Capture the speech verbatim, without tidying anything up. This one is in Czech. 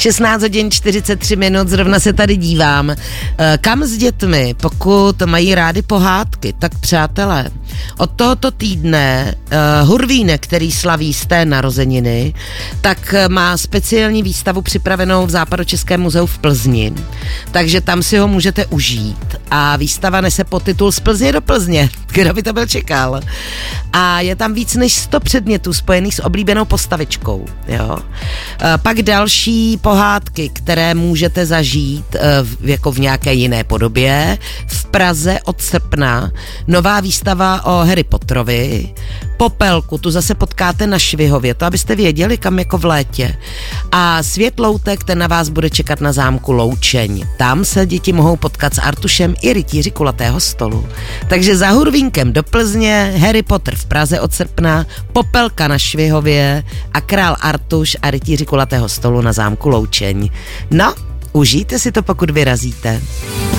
šestnáct hodin čtyřicet tři minut, zrovna se tady dívám. Kam s dětmi, pokud mají rády pohádky, tak přátelé, od tohoto týdne uh, Hurvínek, který slaví sté narozeniny, tak má speciální výstavu připravenou v Západočeském muzeu v Plzni, takže tam si ho můžete užít. A výstava nese podtitul Z Plzně do Plzně, kdo by to byl čekal. A je tam víc než sto předmětů spojených s oblíbenou postavičkou. Jo. E, pak další pohádky, které můžete zažít e, jako v nějaké jiné podobě. V Praze od srpna nová výstava o Harry Potterovi. Popelku, tu zase potkáte na Švihově, to abyste věděli, kam jako v létě. A Svět loutek, ten na vás bude čekat na zámku Loučeň. Tam se děti mohou potkat s Artušem i rytíři kulatého stolu. Takže za Hurvínkem do Plzně, Harry Potter v Praze od srpna, Popelka na Švihově a král Artuš a rytíři kulatého stolu na zámku Loučeň. No, užijte si to, pokud vyrazíte.